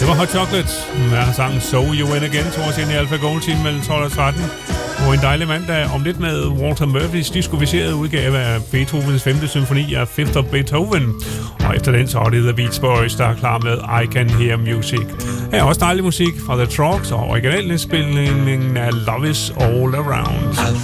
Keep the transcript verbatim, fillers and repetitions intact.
Det var Hot Chocolate med sangen So You Win Again, torsdag ind i Alpha Gold Team mellem tolv og tretten. Og en dejlig mandag om lidt med Walter Murphys diskuviserede udgave af Beethovens femte symfoni af Fifth of Beethoven. Og efter den så er det The Beach Boys, der er klar med I Can Hear Music. Her er også dejlig musik fra The Trucks og originalindspilningen af Love Is All Around.